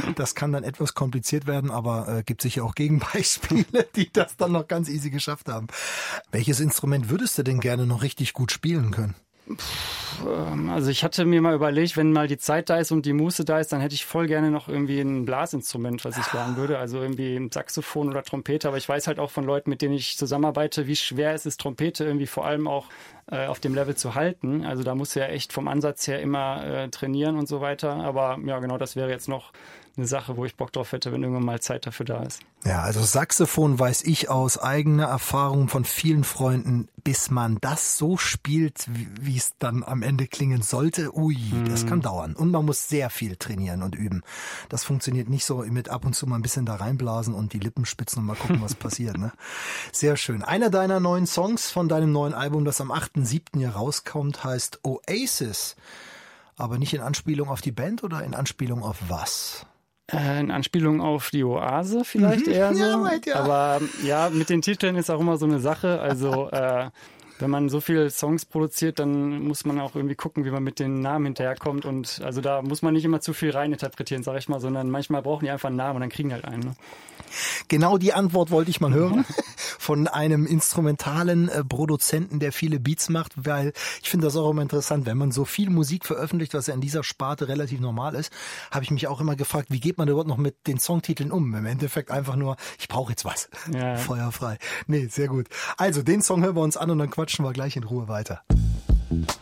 Das kann dann etwas kompliziert werden, aber gibt sicher auch Gegenbeispiele, die das dann noch ganz easy geschafft haben. Welches Instrument würdest du denn gerne noch richtig gut spielen können? Also ich hatte mir mal überlegt, wenn mal die Zeit da ist und die Muße da ist, dann hätte ich voll gerne noch irgendwie ein Blasinstrument, was ich lernen würde. Also irgendwie ein Saxophon oder Trompete. Aber ich weiß halt auch von Leuten, mit denen ich zusammenarbeite, wie schwer es ist, Trompete irgendwie vor allem auch auf dem Level zu halten. Also da musst du ja echt vom Ansatz her immer trainieren und so weiter. Aber ja, genau, das wäre jetzt noch eine Sache, wo ich Bock drauf hätte, wenn irgendwann mal Zeit dafür da ist. Ja, also Saxophon weiß ich aus eigener Erfahrung von vielen Freunden, bis man das so spielt, wie es dann am Ende klingen sollte, das kann dauern. Und man muss sehr viel trainieren und üben. Das funktioniert nicht so mit ab und zu mal ein bisschen da reinblasen und die Lippen spitzen und mal gucken, was passiert. Ne? Sehr schön. Einer deiner neuen Songs von deinem neuen Album, das am 8.7. hier rauskommt, heißt Oasis. Aber nicht in Anspielung auf die Band oder in Anspielung auf was? In Anspielung auf die Oase vielleicht eher so. Ja. Aber ja, mit den Titeln ist auch immer so eine Sache. Also wenn man so viele Songs produziert, dann muss man auch irgendwie gucken, wie man mit den Namen hinterherkommt. Und also da muss man nicht immer zu viel reininterpretieren, sag ich mal, sondern manchmal brauchen die einfach einen Namen und dann kriegen die halt einen. Ne? Genau die Antwort wollte ich mal hören von einem instrumentalen Produzenten, der viele Beats macht, weil ich finde das auch immer interessant, wenn man so viel Musik veröffentlicht, was ja in dieser Sparte relativ normal ist, habe ich mich auch immer gefragt, wie geht man überhaupt noch mit den Songtiteln um? Im Endeffekt einfach nur, ich brauche jetzt was. Ja. Feuerfrei. Nee, sehr gut. Also den Song hören wir uns an und dann quatschen wir gleich in Ruhe weiter.